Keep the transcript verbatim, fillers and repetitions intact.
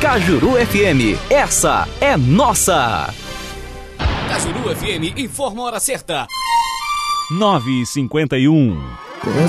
Cajuru F M, essa é nossa. Cajuru F M informa a hora certa. nove e cinquenta e um.